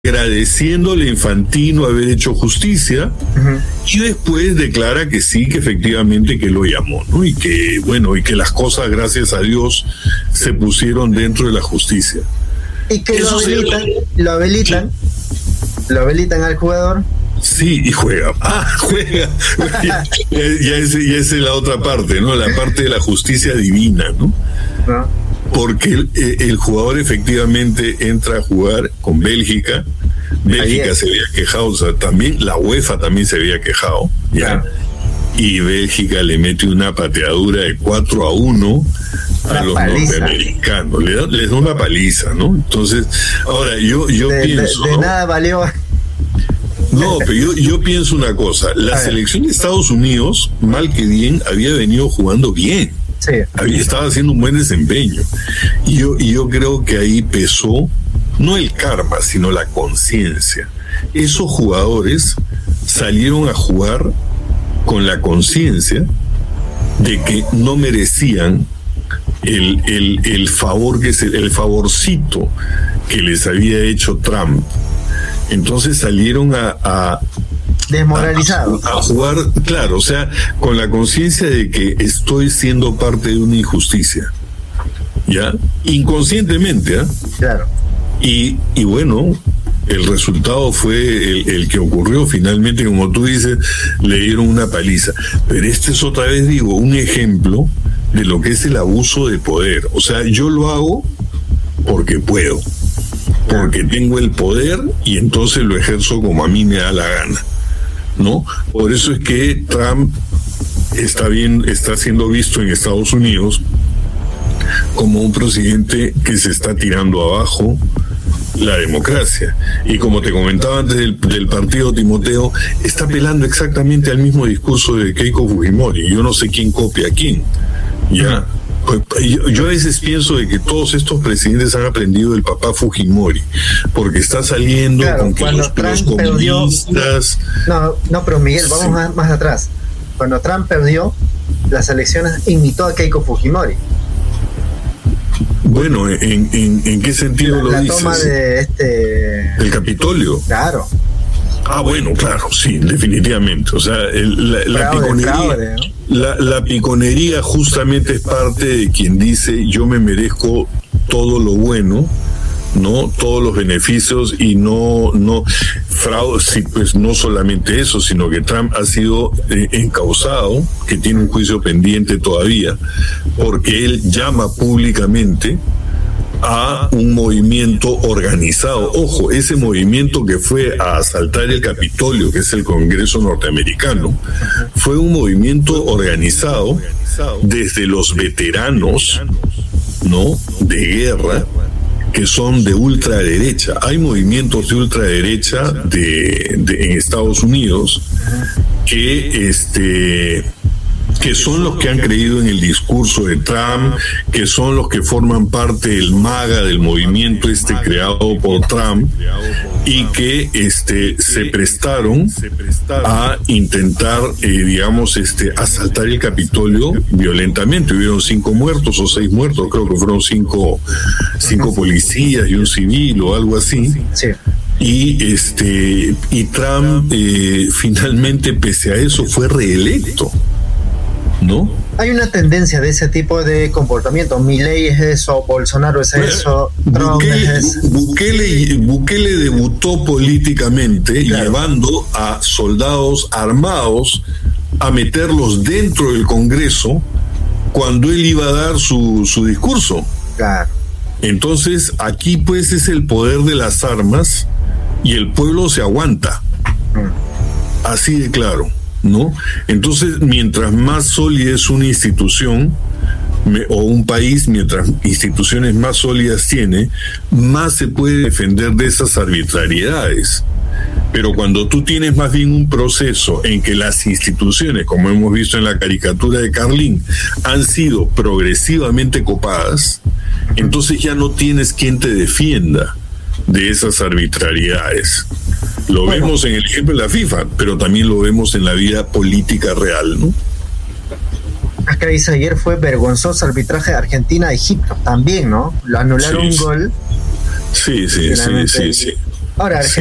agradeciéndole a Infantino haber hecho justicia, y después declara que sí, que efectivamente que lo llamó, ¿no? Y que, bueno, y que las cosas, gracias a Dios, se pusieron dentro de la justicia. Y que lo habilitan al jugador. Sí, y juega. Juega. ya es la otra parte, ¿no? La parte de la justicia divina, ¿no? Porque el jugador efectivamente entra a jugar con Bélgica. Bélgica se había quejado, o sea, también la UEFA también se había quejado, ¿ya? Y Bélgica le mete una pateadura de 4-1 a los norteamericanos. Les da una paliza, ¿no? Entonces, ahora yo pienso... De nada valió... No, pero yo pienso una cosa. La selección de Estados Unidos, mal que bien, había venido jugando bien. Sí. Estaba haciendo un buen desempeño. Y yo creo que ahí pesó, no el karma, sino la conciencia. Esos jugadores salieron a jugar con la conciencia de que no merecían el favor el favorcito que les había hecho Trump. Entonces salieron desmoralizados a jugar, claro, o sea, con la conciencia de que estoy siendo parte de una injusticia, ¿ya? Inconscientemente, ¿ah? Claro. Y bueno, el resultado fue el que ocurrió finalmente, como tú dices, le dieron una paliza. Pero este es, otra vez digo, un ejemplo de lo que es el abuso de poder. O sea, yo lo hago porque puedo, porque tengo el poder y entonces lo ejerzo como a mí me da la gana, ¿no? Por eso es que Trump está siendo visto en Estados Unidos como un presidente que se está tirando abajo la democracia. Y como te comentaba antes del partido, Timoteo, está apelando exactamente al mismo discurso de Keiko Fujimori. Yo no sé quién copia a quién, ¿ya? Yo a veces pienso de que todos estos presidentes han aprendido del papá Fujimori, porque está saliendo con que los comunistas... No, pero Miguel, vamos más atrás. Cuando Trump perdió las elecciones, imitó a Keiko Fujimori. Bueno, ¿en qué sentido lo dices? La toma de ¿El Capitolio? Claro. Bueno, claro, sí, definitivamente. O sea, la piconería justamente es parte de quien dice yo me merezco todo lo bueno, ¿no? Todos los beneficios y no fraude. Sí, pues no solamente eso, sino que Trump ha sido encausado, que tiene un juicio pendiente todavía, porque él llama públicamente a un movimiento organizado. Ojo, ese movimiento que fue a asaltar el Capitolio, que es el Congreso norteamericano, fue un movimiento organizado desde los veteranos, ¿no?, de guerra, que son de ultraderecha. Hay movimientos de ultraderecha en Estados Unidos que son los que han creído en el discurso de Trump, que son los que forman parte del MAGA, del movimiento creado por Trump, y que se prestaron a intentar, asaltar el Capitolio violentamente. Hubieron 5 muertos o 6 muertos, creo que fueron 5 policías y un civil o algo así. Sí. Y Trump finalmente, pese a eso, fue reelecto, ¿no? Hay una tendencia de ese tipo de comportamiento. Milei es eso, Bolsonaro es eso, Trump es eso. Bukele debutó políticamente, claro, llevando a soldados armados a meterlos dentro del Congreso cuando él iba a dar su discurso. Claro. Entonces, aquí pues es el poder de las armas y el pueblo se aguanta. Así de claro, ¿no? Entonces, mientras más sólida es una institución o un país, mientras instituciones más sólidas tiene, más se puede defender de esas arbitrariedades. Pero cuando tú tienes más bien un proceso en que las instituciones, como hemos visto en la caricatura de Carlín, han sido progresivamente copadas, entonces ya no tienes quien te defienda de esas arbitrariedades. Lo vemos en el ejemplo de la FIFA, pero también lo vemos en la vida política real, ¿no? Acá dice, ayer fue vergonzoso arbitraje de Argentina-Egipto, también, ¿no? Lo anularon un gol. Sí. Ahora,